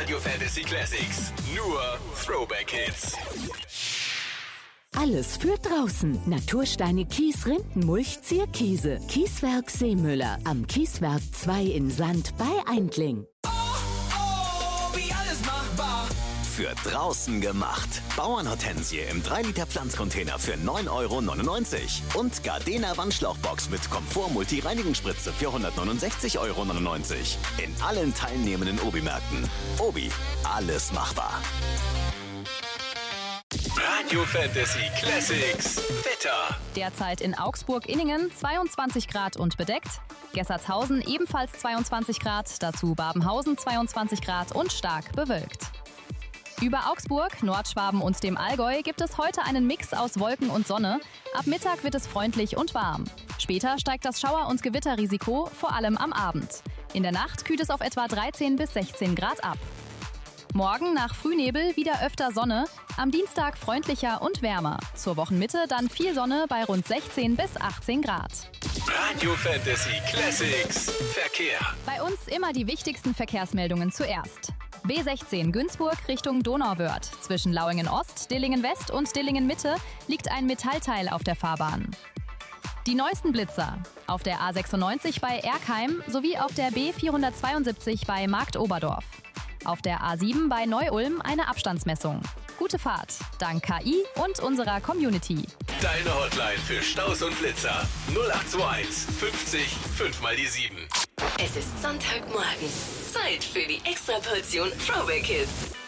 Radio Fantasy Classics. Nur Throwback Hits. Alles für draußen. Natursteine, Kies, Rindenmulch, Zierkiese. Kieswerk Seemüller. Am Kieswerk 2 in Sand bei Eindling. Wie alles machbar. Für draußen gemacht. Bauernhortensie im 3-Liter Pflanzcontainer für 9,99 €. Und Gardena Wandschlauchbox mit Komfort-Multi-Reinigungsspritze für 169,99 €. In allen teilnehmenden Obi-Märkten. Obi, alles machbar. Radio Fantasy Classics. Wetter. Derzeit in Augsburg-Inningen 22 Grad und bedeckt. Gessertshausen ebenfalls 22 Grad, dazu Babenhausen 22 Grad und stark bewölkt. Über Augsburg, Nordschwaben und dem Allgäu gibt es heute einen Mix aus Wolken und Sonne. Ab Mittag wird es freundlich und warm. Später steigt das Schauer- und Gewitterrisiko, vor allem am Abend. In der Nacht kühlt es auf etwa 13 bis 16 Grad ab. Morgen nach Frühnebel wieder öfter Sonne, am Dienstag freundlicher und wärmer. Zur Wochenmitte dann viel Sonne bei rund 16 bis 18 Grad. Radio Fantasy Classics. Verkehr. Bei uns immer die wichtigsten Verkehrsmeldungen zuerst. B16 Günzburg Richtung Donauwörth. Zwischen Lauingen Ost, Dillingen West und Dillingen Mitte liegt ein Metallteil auf der Fahrbahn. Die neuesten Blitzer. Auf der A96 bei Erkheim sowie auf der B472 bei Marktoberdorf. Auf der A7 bei Neu-Ulm eine Abstandsmessung. Gute Fahrt, dank KI und unserer Community. Deine Hotline für Staus und Blitzer. 0821 50 5 mal die 7. Es ist Sonntagmorgen. Zeit für die Extraportion Throwback Hits.